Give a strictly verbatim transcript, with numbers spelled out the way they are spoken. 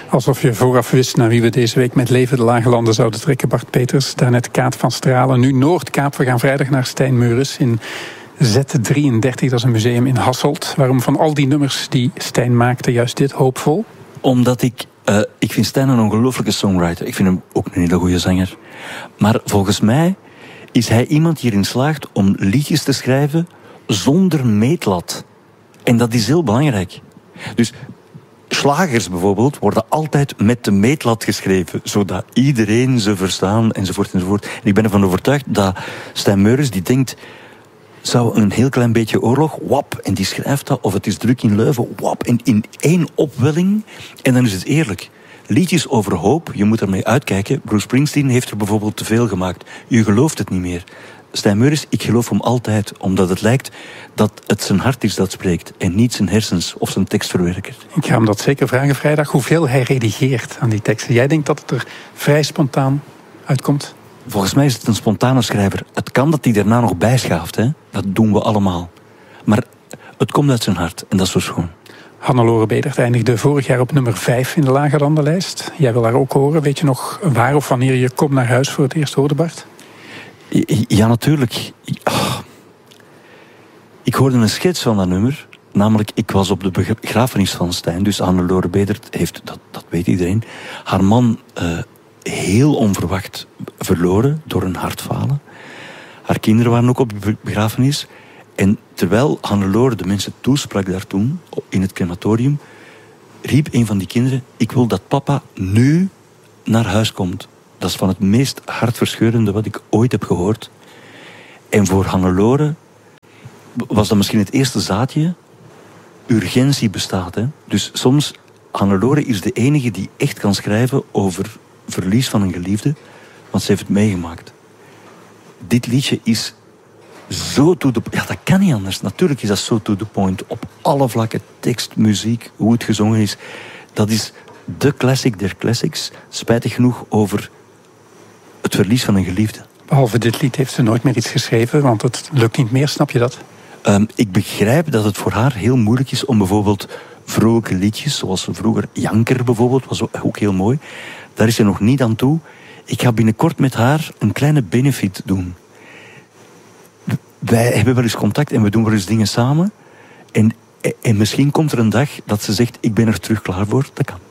Alsof je vooraf wist naar wie we deze week met Leven de Lage Landen zouden trekken, Bart Peters. Daarnet Kaat van Stralen, nu Noordkaap. We gaan vrijdag naar Stijn Meurens in Z drieëndertig, dat is een museum in Hasselt. Waarom van al die nummers die Stijn maakte juist dit hoopvol? Omdat ik, uh, ik vind Stijn een ongelofelijke songwriter. Ik vind hem ook een hele goede zanger. Maar volgens mij is hij iemand die erin slaagt om liedjes te schrijven zonder meetlat. En dat is heel belangrijk. Dus slagers bijvoorbeeld worden altijd met de meetlat geschreven, zodat iedereen ze verstaan, enzovoort, enzovoort. En ik ben ervan overtuigd dat Stijn Meurens die denkt, zou een heel klein beetje oorlog, wap, en die schrijft dat, of het is druk in Leuven, wap, en in één opwelling, en dan is het eerlijk. Liedjes over hoop, je moet ermee uitkijken. Bruce Springsteen heeft er bijvoorbeeld te veel gemaakt. Je gelooft het niet meer. Stijn Meurens, ik geloof hem altijd, omdat het lijkt dat het zijn hart is dat spreekt en niet zijn hersens of zijn tekstverwerker. Ik ga hem dat zeker vragen vrijdag, hoeveel hij redigeert aan die teksten. Jij denkt dat het er vrij spontaan uitkomt? Volgens mij is het een spontane schrijver. Het kan dat hij daarna nog bijschaaft, hè? Dat doen we allemaal. Maar het komt uit zijn hart en dat is zo schoon. Hannelore Bedert eindigde vorig jaar op nummer vijf in de Lage Landenlijst. Jij wil haar ook horen. Weet je nog waar of wanneer je Kom naar huis voor het eerst hoorde, Bart? Ja, natuurlijk. Oh. Ik hoorde een schets van dat nummer. Namelijk, ik was op de begrafenis van Stijn. Dus Hannelore Bedert heeft, dat, dat weet iedereen, haar man uh, heel onverwacht verloren door een hartfalen. Haar kinderen waren ook op de begrafenis. En terwijl Hannelore de mensen toesprak daar toen, in het crematorium, riep een van die kinderen, ik wil dat papa nu naar huis komt. Dat is van het meest hartverscheurende wat ik ooit heb gehoord. En voor Hannelore was dat misschien het eerste zaadje. Urgentie bestaat, hè. Dus soms, Hannelore is de enige die echt kan schrijven over verlies van een geliefde, want ze heeft het meegemaakt. Dit liedje is zo to the... Ja, dat kan niet anders. Natuurlijk is dat zo to the point. Op alle vlakken, tekst, muziek, hoe het gezongen is. Dat is de classic der classics. Spijtig genoeg over het verlies van een geliefde. Behalve dit lied heeft ze nooit meer iets geschreven, want het lukt niet meer, snap je dat? Um, ik begrijp dat het voor haar heel moeilijk is om bijvoorbeeld vrolijke liedjes, zoals vroeger Janker bijvoorbeeld, was ook heel mooi. Daar is ze nog niet aan toe. Ik ga binnenkort met haar een kleine benefit doen. Wij hebben wel eens contact en we doen wel eens dingen samen. En, en misschien komt er een dag dat ze zegt, ik ben er terug klaar voor. Dat kan.